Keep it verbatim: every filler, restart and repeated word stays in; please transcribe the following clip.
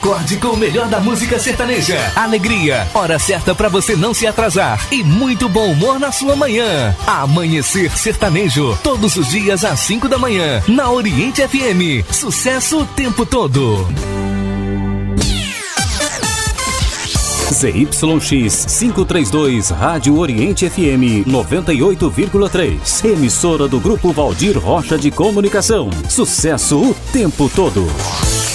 Acorde com o melhor da música sertaneja. Alegria, hora certa pra você não se atrasar. E muito bom humor na sua manhã. Amanhecer Sertanejo, todos os dias às cinco da manhã, na Oriente F M. Sucesso o tempo todo. Z Y X quinhentos e trinta e dois, Rádio Oriente F M noventa e oito vírgula três. Emissora do Grupo Valdir Rocha de Comunicação. Sucesso o tempo todo.